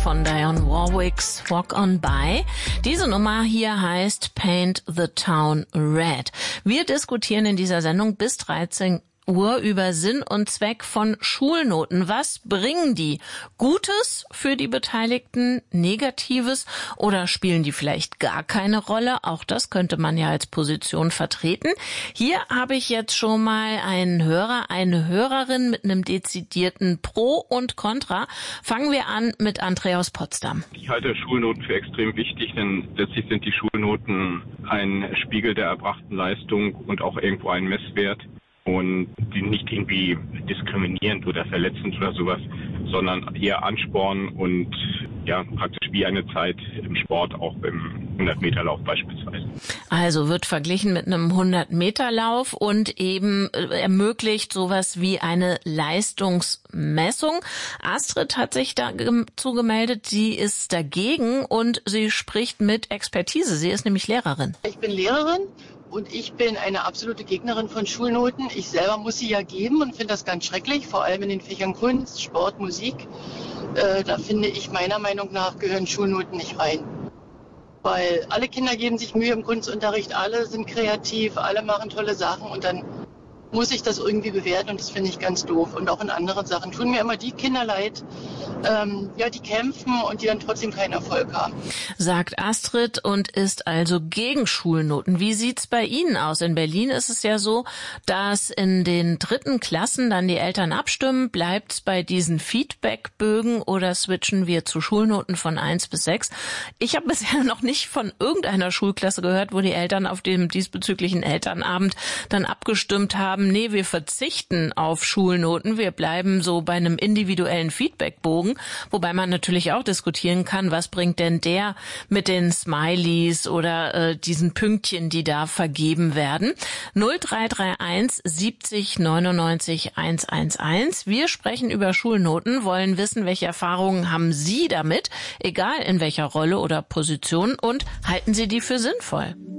von Dionne Warwicks Walk on By. Diese Nummer hier heißt Paint the Town Red. Wir diskutieren in dieser Sendung bis 13 Uhr über Sinn und Zweck von Schulnoten. Was bringen die? Gutes für die Beteiligten, Negatives oder spielen die vielleicht gar keine Rolle? Auch das könnte man ja als Position vertreten. Hier habe ich jetzt schon mal einen Hörer, eine Hörerin mit einem dezidierten Pro und Contra. Fangen wir an mit André aus Potsdam. Ich halte Schulnoten für extrem wichtig, denn letztlich sind die Schulnoten ein Spiegel der erbrachten Leistung und auch irgendwo ein Messwert. Und die nicht irgendwie diskriminierend oder verletzend oder sowas, sondern eher anspornen und ja praktisch wie eine Zeit im Sport, auch beim 100-Meter-Lauf beispielsweise. Also wird verglichen mit einem 100-Meter-Lauf und eben ermöglicht sowas wie eine Leistungsmessung. Astrid hat sich dazu gemeldet, sie ist dagegen und sie spricht mit Expertise. Sie ist nämlich Lehrerin. Ich bin Lehrerin. Und ich bin eine absolute Gegnerin von Schulnoten. Ich selber muss sie ja geben und finde das ganz schrecklich, vor allem in den Fächern Kunst, Sport, Musik. Da finde ich, meiner Meinung nach, gehören Schulnoten nicht rein. Weil alle Kinder geben sich Mühe im Kunstunterricht, alle sind kreativ, alle machen tolle Sachen und dann muss ich das irgendwie bewerten und das finde ich ganz doof. Und auch in anderen Sachen tun mir immer die Kinder leid, die kämpfen und die dann trotzdem keinen Erfolg haben. Sagt Astrid und ist also gegen Schulnoten. Wie sieht's bei Ihnen aus? In Berlin ist es ja so, dass in den 3. Klassen dann die Eltern abstimmen. Bleibt's bei diesen Feedbackbögen oder switchen wir zu Schulnoten von 1 bis 6? Ich habe bisher noch nicht von irgendeiner Schulklasse gehört, wo die Eltern auf dem diesbezüglichen Elternabend dann abgestimmt haben, nee, wir verzichten auf Schulnoten, wir bleiben so bei einem individuellen Feedbackbogen, wobei man natürlich auch diskutieren kann, was bringt denn der mit den Smileys oder diesen Pünktchen, die da vergeben werden. 0331 70 99 111. Wir sprechen über Schulnoten, wollen wissen, welche Erfahrungen haben Sie damit, egal in welcher Rolle oder Position, und halten Sie die für sinnvoll?